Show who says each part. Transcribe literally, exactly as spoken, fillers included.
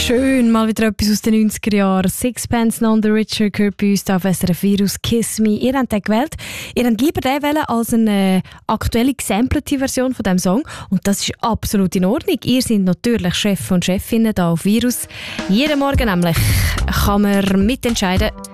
Speaker 1: Schön, mal wieder etwas aus den neunziger Jahren. Sixpence None the Richer gehört bei uns auf S R F Virus Kiss Me. Ihr habt den gewählt. Ihr habt lieber den wählen als eine aktuelle gesampelte Version von diesem Song. Und das ist absolut in Ordnung. Ihr seid natürlich Chef und Chefinnen hier auf Virus. Jeden Morgen nämlich kann man mitentscheiden,